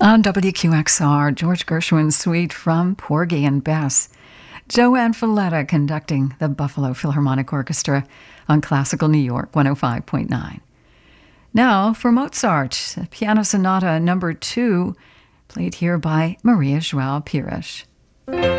On WQXR, George Gershwin's suite from Porgy and Bess. Joanne Falletta conducting the Buffalo Philharmonic Orchestra on Classical New York 105.9. Now for Mozart, Piano Sonata No. 2, played here by Maria João Pires.